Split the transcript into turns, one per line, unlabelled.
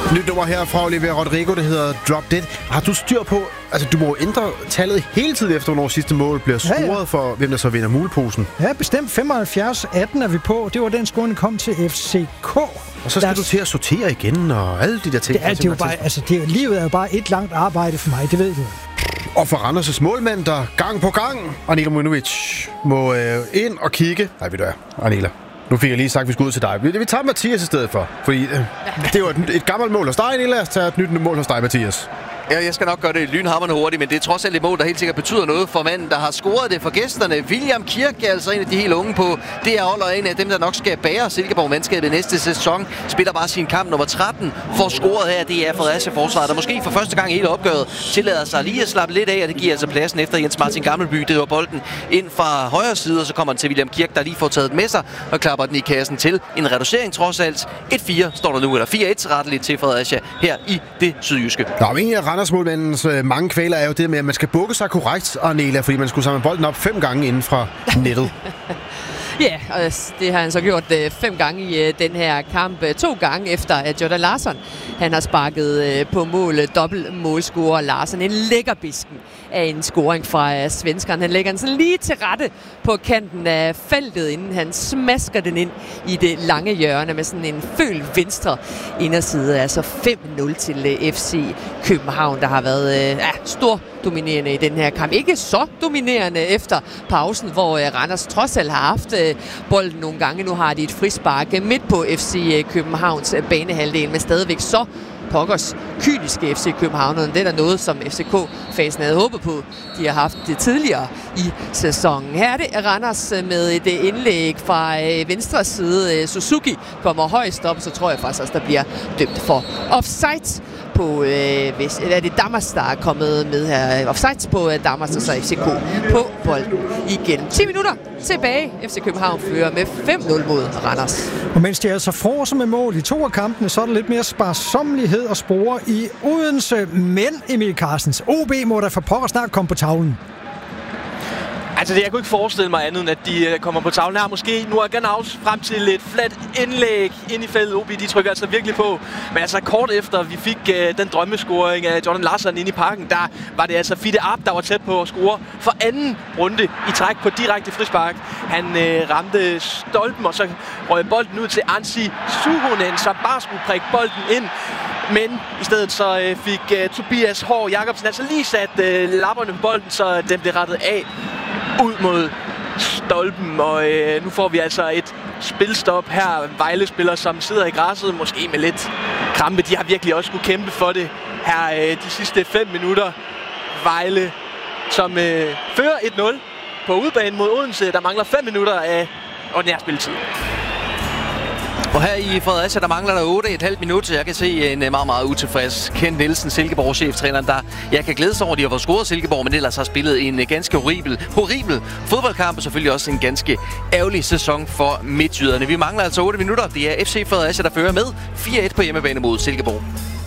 Nyt nummer her fra Olivia Rodrigo, det hedder Drop Dead. Har du styr på, altså du må ændre tallet hele tiden efter, hvornår sidste mål bliver scoret for, hvem der så vinder muleposen?
Ja, bestemt 75-18 er vi på. Det var den scoring, der kom til FCK.
Og så skal du til at sortere igen og alle de der ting.
Det er jo bare, altså livet er jo bare et langt arbejde for mig, det ved du.
Og for Randers' målmand, der gang på gang, Anela Mujnovic, må ind og kigge. Nej, ved du hvad, Anela. Nu fik jeg lige sagt, at vi skulle ud til dig. Vi tager Mathias i stedet for, fordi det er jo et gammelt mål hos dig, Anela. Lad os tage et nyt mål hos dig, Mathias.
Ja, jeg skal nok gøre det lynhamrende hurtigt, men det er trods alt et mål, der helt sikkert betyder noget for manden, der har scoret det for gæsterne. William Kirk er altså en af de helt unge på det er og en af dem, der nok skal bære Silkeborg-mandskabet næste sæson. Spiller bare sin kamp nummer 13, får scoret her. Det er Fredericia-forsvaret, der måske for første gang i hele opgøret tillader sig lige at slappe lidt af, og det giver altså pladsen efter Jens Martin Gammelby. Det var bolden ind fra højre side, og så kommer den til William Kirk, der lige får taget med sig og klapper den i kassen til. En reducering trods alt. 1-4 står der nu, eller 4-1 retteligt til Fredericia her i det sydjyske.
Nå, men en af Randers-målmandens mange kvaler er jo det med, at man skal bukke sig korrekt, Arnela, fordi man skulle samle bolden op 5 gange inden fra nettet.
Ja, og det har han så gjort 5 gange i den her kamp. 2 gange efter, at Jordan Larsson han har sparket på mål. Dobbelt målscorer Larsson. En lækkerbisken af en scoring fra svenskeren. Han lægger den sådan lige til rette på kanten af feltet, inden han smasker den ind i det lange hjørne med sådan en føl venstre inderside. Altså 5-0 til FC København, der har været stor dominerende i den her kamp. Ikke så dominerende efter pausen, hvor Randers trods alt har haft bolden nogle gange. Nu har de et frispark midt på FC Københavns banehalvdel, men stadigvæk så pokkers kyniske FC København. Det er der noget, som FCK-fasen havde håbet på. De har haft det tidligere i sæsonen. Her er det Randers med et indlæg fra venstre side. Suzuki kommer højst op, så tror jeg faktisk også, der bliver dømt for offside på, er det Damas, der er kommet med her. Offsides på Damas, og så FCK på bolden igen. 10 minutter tilbage. FC København fører med 5-0 mod Randers.
Og mens de altså frosser med mål i 2 af kampene, så er der lidt mere sparsommelighed og spore i Odense. Men Emil Carstens, OB må da for pokker snart komme på tavlen.
Altså, jeg kunne ikke forestille mig andet, end at de kommer på tavlen her. Måske nu er Ganaus frem til et fladt indlæg ind i feltet. OB, de trykker altså virkelig på. Men altså, kort efter vi fik den drømmescoring af Jordan Larsson ind i parken, der var det altså Fide Ab, der var tæt på at score for anden runde i træk på direkte frispark. Han ramte stolpen, og så røg bolden ud til Ansi Suhonen, som bare skulle prikke bolden ind. Men i stedet så fik Tobias Hård Jacobsen altså lige sat lapperne på bolden, så den blev rettet af ud mod stolpen, og nu får vi altså et spilstop her. Vejle-spillere, som sidder i græsset, måske med lidt krampe. De har virkelig også skulle kæmpe for det her de sidste 5 minutter. Vejle, som fører 1-0 på udebane mod Odense. Der mangler 5 minutter af ordinær spilletid.
Og her i Fredericia, der mangler der 8,5 minutter. Jeg kan se en meget, meget utilfreds Kent Nielsen, Silkeborg cheftræner, der jeg kan glæde sig over, at de har fået scoret Silkeborg, men ellers har spillet en ganske horribel fodboldkamp, og selvfølgelig også en ganske ærgerlig sæson for midtjyderne. Vi mangler altså 8 minutter. Det er FC Fredericia, der fører med 4-1 på hjemmebane mod Silkeborg.